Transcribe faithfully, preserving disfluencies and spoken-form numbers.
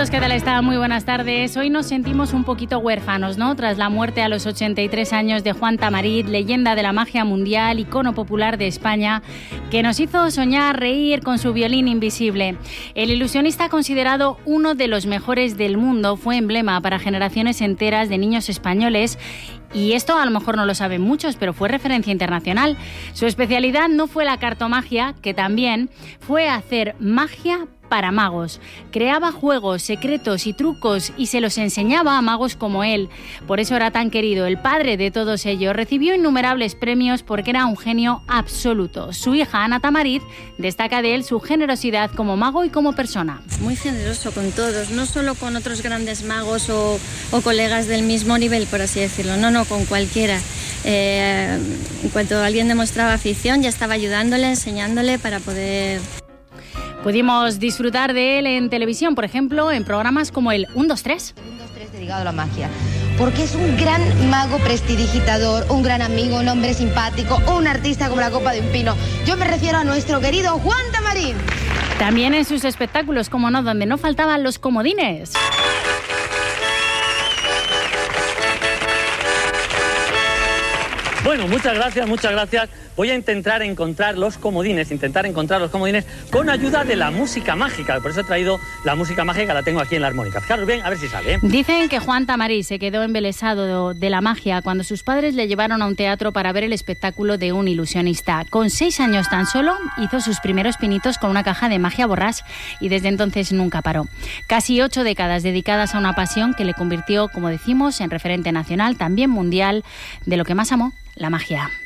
todos, ¿qué tal están? Muy buenas tardes. Hoy nos sentimos un poquito huérfanos, ¿no? Tras la muerte a los ochenta y tres años de Juan Tamariz, leyenda de la magia mundial, icono popular de España, que nos hizo soñar, reír con su violín invisible. El ilusionista, considerado uno de los mejores del mundo, fue emblema para generaciones enteras de niños españoles. Y esto a lo mejor no lo saben muchos, pero fue referencia internacional. Su especialidad no fue la cartomagia, que también fue hacer magia para magos. Creaba juegos, secretos y trucos y se los enseñaba a magos como él. Por eso era tan querido. El padre de todos ellos recibió innumerables premios porque era un genio absoluto. Su hija Ana Tamariz destaca de él su generosidad como mago y como persona. Muy generoso con todos, no solo con otros grandes magos o, o colegas del mismo nivel, por así decirlo. No, no, con cualquiera. Eh, en cuanto alguien demostraba afición, ya estaba ayudándole, enseñándole para poder... Pudimos disfrutar de él en televisión, por ejemplo, en programas como el uno dos tres. uno dos tres dedicado a la magia, porque es un gran mago prestidigitador, un gran amigo, un hombre simpático, un artista como la copa de un pino. Yo me refiero a nuestro querido Juan Tamariz. También en sus espectáculos, como no, donde no faltaban los comodines. Bueno, muchas gracias, muchas gracias. Voy a intentar encontrar los comodines, intentar encontrar los comodines con ayuda de la música mágica. Por eso he traído la música mágica, la tengo aquí en la armónica. Fijaros bien, a ver si sale, ¿eh? Dicen que Juan Tamariz se quedó embelesado de la magia cuando sus padres le llevaron a un teatro para ver el espectáculo de un ilusionista. Con seis años tan solo, hizo sus primeros pinitos con una caja de magia borrás y desde entonces nunca paró. Casi ocho décadas dedicadas a una pasión que le convirtió, como decimos, en referente nacional, también mundial, de lo que más amó, la magia.